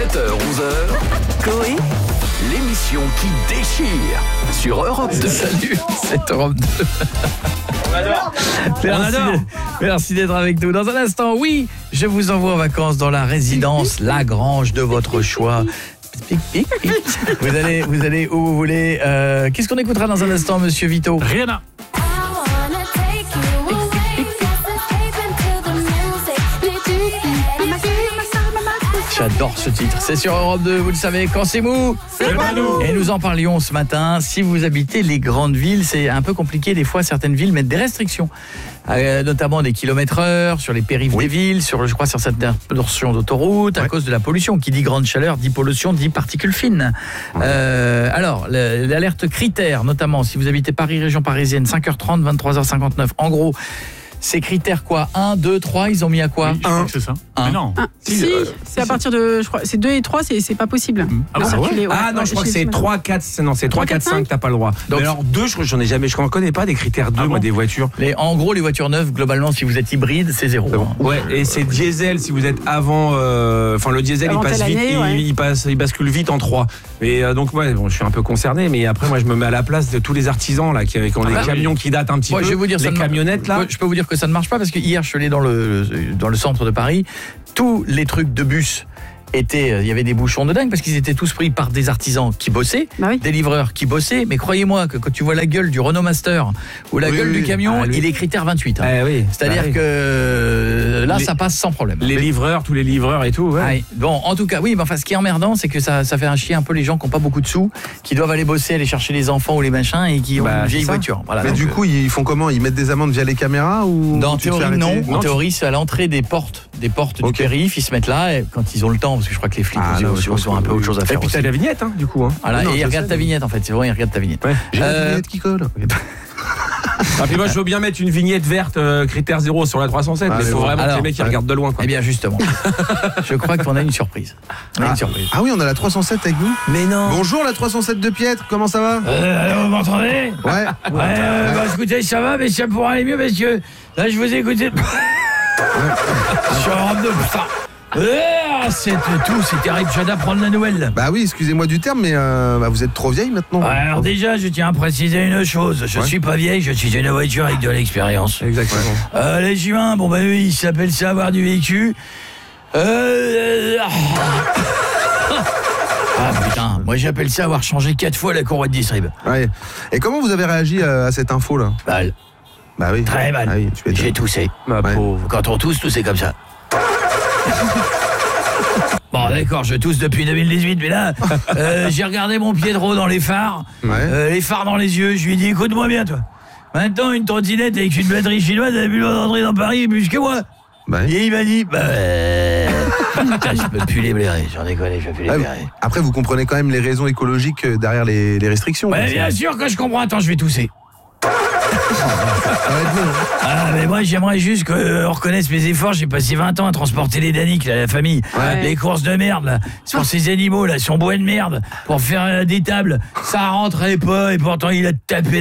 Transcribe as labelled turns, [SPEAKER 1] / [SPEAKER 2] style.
[SPEAKER 1] 7h-11h,
[SPEAKER 2] Coé,
[SPEAKER 1] l'émission qui déchire sur Europe 2.
[SPEAKER 3] Salut, c'est Europe 2. Merci d'être avec nous. Dans un instant, oui, je vous envoie en vacances dans la résidence Lagrange de votre choix. Pic, pic, pic. Vous allez où vous voulez. Qu'est-ce qu'on écoutera dans un instant, monsieur Vito?
[SPEAKER 4] Rihanna.
[SPEAKER 3] J'adore ce titre. C'est sur Europe 2, vous le savez, quand c'est mou,
[SPEAKER 4] c'est pas nous.
[SPEAKER 3] Et nous en parlions ce matin. Si vous habitez les grandes villes, c'est un peu compliqué. Des fois, certaines villes mettent des restrictions, notamment des kilomètres-heure sur les périphes des villes, je crois sur certaines portions d'autoroute, à cause de la pollution. Qui dit grande chaleur, dit pollution, dit particules fines. Alors, l'alerte critères, notamment si vous habitez Paris, région parisienne, 5h30, 23h59. En gros, ces critères quoi? 1, 2, 3, ils ont mis à quoi?
[SPEAKER 4] Oui, je crois que c'est ça. Mais non.
[SPEAKER 2] Si, c'est à partir de, je crois, c'est 2 et 3, c'est pas possible.
[SPEAKER 4] Ah bon,
[SPEAKER 2] circuler,
[SPEAKER 5] non, je crois que c'est 3, 4, c'est 3, 4, 5, t'as pas le droit. Donc, mais alors 2, j'en ai jamais, je ne connais pas des critères 2, moi, des voitures.
[SPEAKER 3] En gros, les voitures neuves, globalement, si vous êtes hybride, c'est 0.
[SPEAKER 5] Ouais, et c'est diesel, si vous êtes avant, le diesel,
[SPEAKER 2] avant
[SPEAKER 5] il passe vite, il bascule vite en 3. Et donc, je suis un peu concerné, mais après, moi, je me mets à la place de tous les artisans, là, qui ont des camions qui datent un petit peu,
[SPEAKER 3] je vais vous dire,
[SPEAKER 5] les camionnettes, là.
[SPEAKER 3] Je peux vous dire que ça ne marche pas, parce que hier, je suis allé dans le centre de Paris, tous les trucs de bus il y avait des bouchons de dingue parce qu'ils étaient tous pris par des artisans qui bossaient, des livreurs qui bossaient, mais croyez-moi que quand tu vois la gueule du Renault Master ou la gueule du camion, il est critère 28. C'est-à-dire que là, ça passe sans problème.
[SPEAKER 5] Les livreurs, tous les livreurs et tout.
[SPEAKER 3] Bon, en tout cas, oui, mais enfin, ce qui est emmerdant, c'est que ça fait un chier un peu les gens qui n'ont pas beaucoup de sous, qui doivent aller bosser, aller chercher les enfants ou les machins et qui ont une vieille voiture. Voilà,
[SPEAKER 6] mais du coup, ils font comment? Ils mettent des amendes via les caméras ou?
[SPEAKER 3] En théorie, non. En théorie, c'est à l'entrée des portes du périph', ils se mettent là et quand ils ont le temps, parce que je crois que les flics ont un peu autre chose à faire.
[SPEAKER 5] Et puis t'as la vignette, du coup.
[SPEAKER 3] Voilà, et ils regardent ta vignette, en fait. C'est vrai, ils regardent ta vignette.
[SPEAKER 6] J'ai la vignette qui colle.
[SPEAKER 5] Puis moi, je veux bien mettre une vignette verte critère 0 sur la 307, mais il faut vraiment que les mecs qui regardent de loin.
[SPEAKER 3] Eh bien, justement, je crois qu'on a une surprise.
[SPEAKER 6] Ah oui, on a la 307 avec nous.
[SPEAKER 3] Mais non.
[SPEAKER 6] Bonjour la 307 de Piètre, comment ça va?
[SPEAKER 3] Alors, vous m'entendez?
[SPEAKER 6] Ouais.
[SPEAKER 3] Écoutez, ça va, mais ça pourrait aller mieux parce que là, je vous ai écouté. Je suis en robe de putain. C'est tout, c'est terrible, je viens d'apprendre la nouvelle.
[SPEAKER 6] Bah oui, excusez-moi du terme, mais vous êtes trop vieille maintenant.
[SPEAKER 3] Alors déjà, je tiens à préciser une chose. Je suis pas vieille, je suis une voiture avec de l'expérience.
[SPEAKER 5] Exactement.
[SPEAKER 3] Les humains, ils s'appellent ça avoir du vécu. Putain, moi j'appelle ça avoir changé 4 fois la courroie de distrib.
[SPEAKER 6] Ouais. Et comment vous avez réagi à cette info là?
[SPEAKER 3] Mal.
[SPEAKER 6] Bah oui.
[SPEAKER 3] Très mal.
[SPEAKER 6] Ah oui,
[SPEAKER 3] j'ai toussé.
[SPEAKER 5] Ma pauvre.
[SPEAKER 3] Quand on tousse, c'est comme ça. Bon d'accord, je tousse depuis 2018, mais là, j'ai regardé mon Pietro dans les phares, les phares dans les yeux, je lui ai dit, écoute-moi bien toi, maintenant une trottinette avec une batterie chinoise, elle a plus le droit d'entrer dans Paris plus que moi. Et il m'a dit, je peux plus les blairer, j'en déconne, je peux plus les blairer.
[SPEAKER 6] Après, vous comprenez quand même les raisons écologiques derrière les restrictions.
[SPEAKER 3] Bien sûr que je comprends, attends, je vais tousser. Mais moi j'aimerais juste qu'on reconnaisse mes efforts. J'ai passé 20 ans à transporter les Daniques, la famille, les courses de merde là, sur ces animaux là, son bois de merde pour faire des tables, ça rentrait pas et pourtant il a tapé